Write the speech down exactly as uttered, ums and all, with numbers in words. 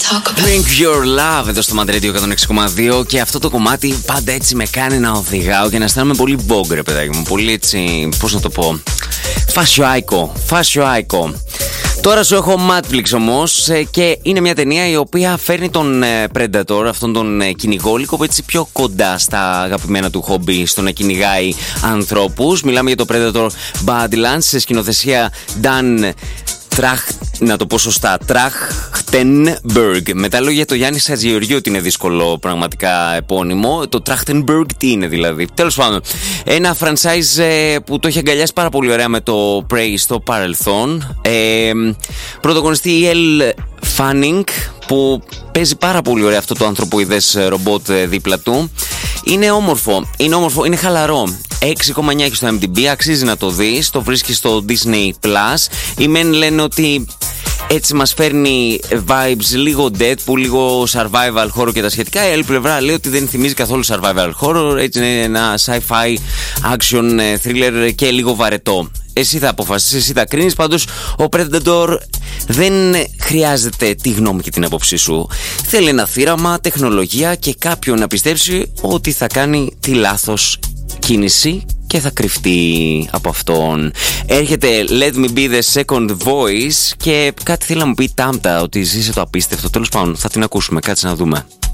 Drink Your Love εδώ στο Mad Radio εκατόν έξι κόμμα δύο. Και αυτό το κομμάτι πάντα έτσι με κάνει να οδηγάω και να αισθάνομαι πολύ μπόγκρε, παιδάκι μου. Πολύ έτσι, πώς να το πω, φασιοάικο, φασιοάικο. Τώρα σου έχω Mad Flix όμως, και είναι μια ταινία η οποία φέρνει τον Predator, αυτόν τον κυνηγόλικο, έτσι πιο κοντά στα αγαπημένα του χόμπι, στο να κυνηγάει ανθρώπους. Μιλάμε για το Predator Badlands σε σκηνοθεσία Dan Τραχ, να το πω σωστά, Trachtenberg. Με τα λόγια του Γιάννη Σατζιωριού ότι είναι δύσκολο πραγματικά επώνυμο. Το Trachtenberg τι είναι δηλαδή? Τέλος πάντων, ένα franchise ε, που το έχει αγκαλιάσει πάρα πολύ ωραία με το Prey στο παρελθόν. Ε, πρωταγωνιστή η Elle Fanning, που παίζει πάρα πολύ ωραία αυτό το ανθρωποειδές ρομπότ δίπλα του. Είναι όμορφο, είναι όμορφο, είναι χαλαρό. έξι κόμμα εννιά έχει στο εμ ντι μπι, αξίζει να το δεις, το βρίσκεις στο Disney Plus. Οι μεν λένε ότι έτσι μας φέρνει vibes λίγο Deadpool, λίγο survival horror και τα σχετικά. Η άλλη πλευρά λέει ότι δεν θυμίζει καθόλου survival horror, έτσι είναι ένα sci-fi action thriller και λίγο βαρετό. Εσύ θα αποφασίσεις, εσύ θα κρίνεις. Πάντως ο Predator δεν χρειάζεται τη γνώμη και την άποψή σου. Θέλει ένα θύραμα, τεχνολογία και κάποιον να πιστέψει ότι θα κάνει τη λάθος κίνηση και θα κρυφτεί από αυτόν. Έρχεται Let Me Be The Second Voice και κάτι θέλει να μου πει Τάμτα, ότι ζήσε το απίστευτο. Τέλος πάντων, θα την ακούσουμε, κάτσε να δούμε.